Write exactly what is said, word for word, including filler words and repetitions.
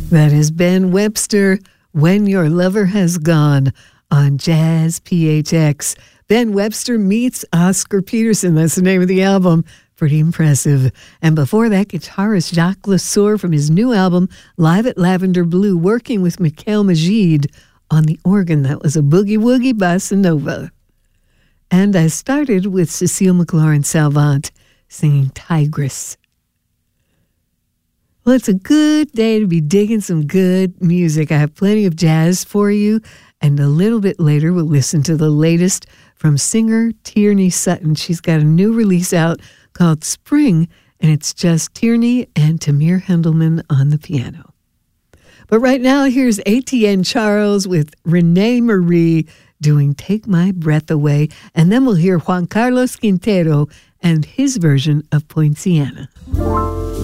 That is Ben Webster, When Your Lover Has Gone, on Jazz P H X. Ben Webster meets Oscar Peterson. That's the name of the album. Pretty impressive. And before that, guitarist Jacques Lesueur from his new album, Live at Lavender Blue, working with Mikhail Majid on the organ. That was a boogie woogie bossa nova. And I started with Cecile McLaurin-Salvant singing Tigress. Well, it's a good day to be digging some good music. I have plenty of jazz for you, and a little bit later we'll listen to the latest from singer Tierney Sutton. She's got a new release out called Spring, and it's just Tierney and Tamir Hendelman on the piano. But right now, here's Etienne Charles with Renee Marie doing Take My Breath Away, and then we'll hear Juan Carlos Quintero and his version of Poinciana.